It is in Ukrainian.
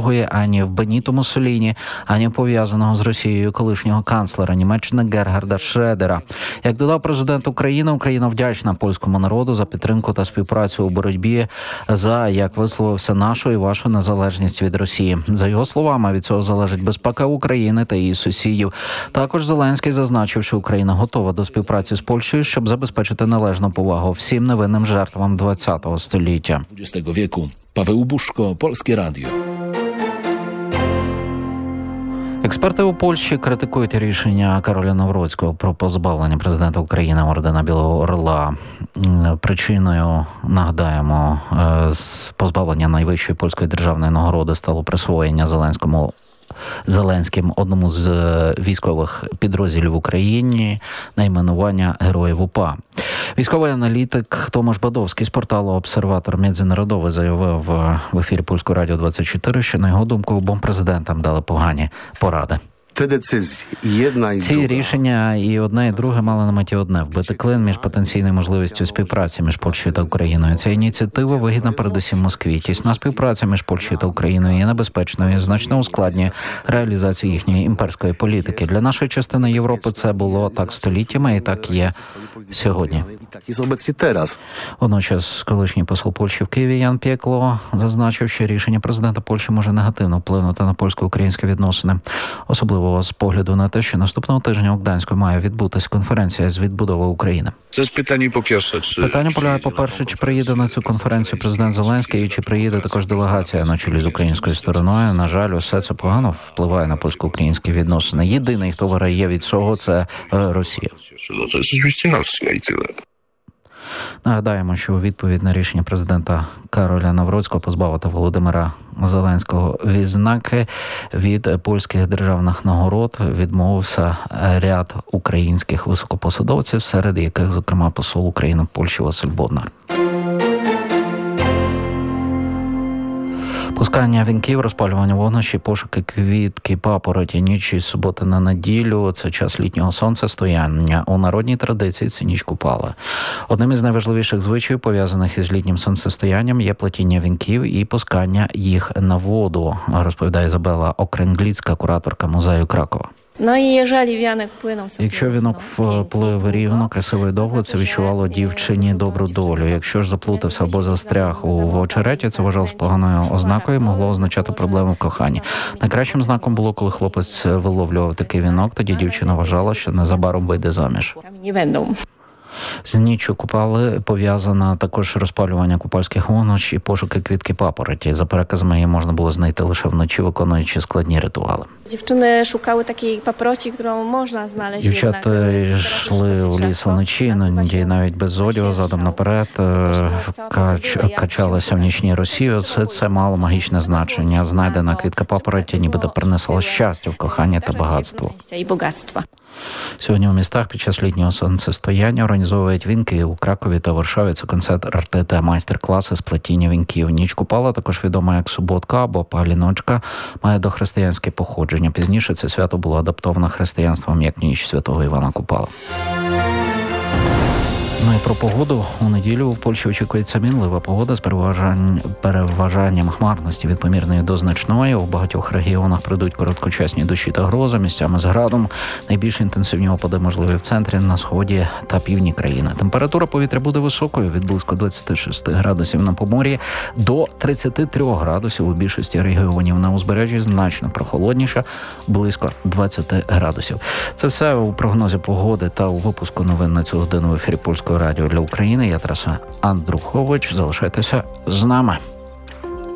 заслугує ані в Беніто Муссоліні, ані пов'язаного з Росією колишнього канцлера Німеччини Герхарда Шредера. Як додав президент України, Україна вдячна польському народу за підтримку та співпрацю у боротьбі за, як висловився, нашу і вашу незалежність від Росії. За його словами, від цього залежить безпека України та її сусідів. Також Зеленський зазначив, що Україна готова до співпраці з Польщею, щоб забезпечити належну повагу всім невинним жертвам ХХ століття. XX wieku. Paweł Buszko, Polskie Radio. Експерти у Польщі критикують рішення Кароля Навроцького про позбавлення президента України ордена Білого Орла. Причиною, нагадаємо, позбавлення найвищої польської державної нагороди стало присвоєння Зеленським одному з військових підрозділів в Україні найменування Героїв УПА. Військовий аналітик Томаш Бадовський з порталу «Обсерватор Міжнародовий» заявив в ефірі Польського радіо 24, що, на його думку, обом президентам дали погані поради. Ці рішення і одне, і друге мали на меті одне – вбити клин між потенційною можливістю співпраці між Польщею та Україною. Ця ініціатива вигідна передусім Москві. Тісна співпраця між Польщею та Україною є небезпечною і значно ускладнює реалізацію їхньої імперської політики. Для нашої частини Європи це було так століттями і так є сьогодні. Водночас колишній посол Польщі в Києві Ян Пєкло зазначив, що рішення президента Польщі може негативно вплинути на польсько-українські відносини. Особливо з погляду на те, що наступного тижня у Гданську має відбутися конференція з відбудови України. Це ж питання, Питання полягає, по-перше, чи приїде на цю конференцію президент Зеленський, і чи приїде також делегація на чолі з українською стороною. На жаль, усе це погано впливає на польсько-українські відносини. Єдиний, хто виграє від цього, це Росія. Це звичайно Росія і ціле. Нагадаємо, що у відповідь на рішення президента Кароля Навроцького позбавити Володимира Зеленського відзнаки від польських державних нагород відмовився ряд українських високопосадовців, серед яких, зокрема, посол України в Польщі Василь Боднар. Пускання вінків, розпалювання вогнищі, пошуки квітки, папороті, ніч із суботи на неділю – це час літнього сонцестояння. У народній традиції це ніч Купала. Одним із найважливіших звичаїв, пов'язаних із літнім сонцестоянням, є плетіння вінків і пускання їх на воду, розповідає Ізабела Окренгліцька, кураторка музею Кракова. Якщо вінок вплив рівно, красиво і довго, це відчувало дівчині добру долю. Якщо ж заплутався або застряг в очереті, це вважалось поганою ознакою і могло означати проблеми в коханні. Найкращим знаком було, коли хлопець виловлював такий вінок, тоді дівчина вважала, що незабаром вийде заміж. З ніччю Купали пов'язано також розпалювання купальських вогнищ і пошуки квітки папороті. За переказами, її можна було знайти лише вночі, виконуючи складні ритуали. Дівчини шукали такій папороті, яку можна знайти. Дівчата йшли в ліс вночі, іноді навіть без одягу, задом наперед, качалися в нічній росі. Все це мало магічне значення. Знайдена квітка папороті нібито принесла щастя в кохання та багатство. Сьогодні у містах під час літнього сонцестояння організовують вінки. У Кракові та Варшаві це концерт арти та майстер-класи з плетіння вінків. Ніч Купала, також відома як суботка або паліночка, має дохристиянське походження. Пізніше це свято було адаптовано християнством як ніч святого Івана Купала. Ну і про погоду. У неділю в Польщі очікується мінлива погода з переважанням хмарності від помірної до значної. У багатьох регіонах прийдуть короткочасні дощі та грози, місцями з градом. Найбільш інтенсивні опади можливі в центрі, на сході та півдні країни. Температура повітря буде високою, від близько 26 градусів на Помор'ї до 33 градусів у більшості регіонів. На узбережжі значно прохолодніше, близько 20 градусів. Це все у прогнозі погоди та у випуску новин на цю годину в ефірі Польського радіо для України. Я Тарас Андрухович. Залишайтеся з нами.